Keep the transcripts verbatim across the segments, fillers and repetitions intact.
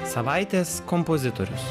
Savaitės kompozitorius.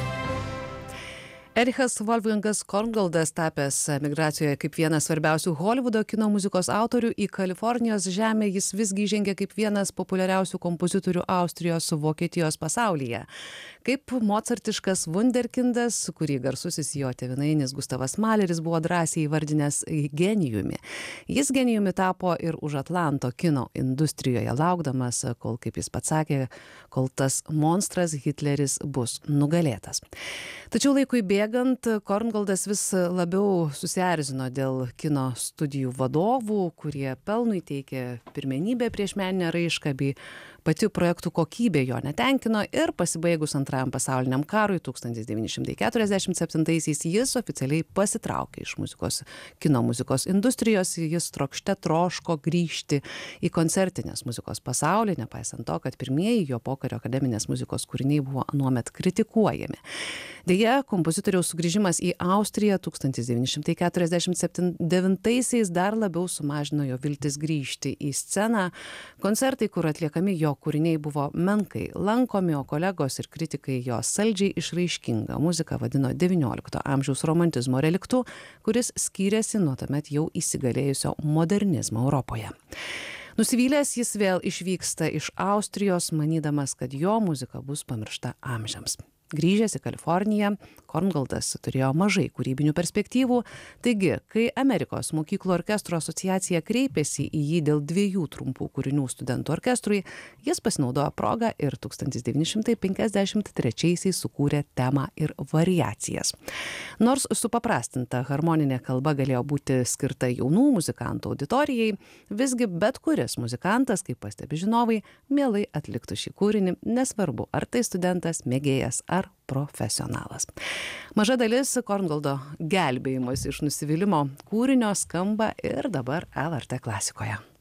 Erichas Wolfgangas Korngoldas, tapęs emigracijoje kaip vienas svarbiausių Holivudo kino muzikos autorių, į Kalifornijos žemę jis visgi įžengė kaip vienas populiariausių kompozitorių Austrijos su Vokietijos pasaulyje. Kaip mocartiškas vunderkindas, kurį garsusis jo tėvynainis Gustavas Maleris buvo drąsiai įvardinęs genijumi. Jis genijumi tapo ir už Atlanto kino industrijoje, laukdamas, kol, kaip jis pats sakė, kol tas monstras Hitleris bus nugalėtas. Tačiau laikui bėgant, Korngoldas vis labiau susierzino dėl kino studijų vadovų, kurie pelnui teikė pirmenybę prieš meninę raišką, bei pati projektų kokybė jo netenkino, ir pasibaigus Antrajam pasauliniam karui tūkstantis devyni šimtai keturiasdešimt septintaisiais jis oficialiai pasitraukė iš muzikos, kino muzikos industrijos. Jis trokšte troško grįžti į koncertinės muzikos pasaulį, nepaisant to, kad pirmieji jo pokario akademinės muzikos kūriniai buvo anuomet kritikuojami. Deja, kompozitoriaus sugrįžimas į Austriją tūkstantis devyni šimtai keturiasdešimt devintaisiais dar labiau sumažino jo viltis grįžti į sceną. Koncertai, kur atliekami jo kūriniai, buvo menkai lankomi, o kolegos ir kritikai jo saldžiai išraiškingą muziką vadino devyniolikto amžiaus romantizmo reliktu, kuris skyrėsi nuo tuomet jau įsigalėjusio modernizmo Europoje. Nusivylęs jis vėl išvyksta iš Austrijos, manydamas, kad jo muzika bus pamiršta amžiams. Grįžęs į Kaliforniją, Korngoldas turėjo mažai kūrybinių perspektyvų, taigi, kai Amerikos mokyklų orkestrų asociacija kreipėsi į jį dėl dviejų trumpų kūrinių studentų orkestrui, jis pasinaudojo progą ir tūkstantis devyni šimtai penkiasdešimt trečiaisiais sukūrė temą ir variacijas. Nors supaprastinta harmoninė kalba galėjo būti skirta jaunų muzikantų auditorijai, visgi bet kuris muzikantas, kaip pastebi žinovai, mielai atliktų šį kūrinį, nesvarbu, ar tai studentas, mėgėjas ar profesionalas. Maža dalis Korngoldo gelbėjimas iš nusivylimo kūrinio skamba ir dabar L R T klasikoje.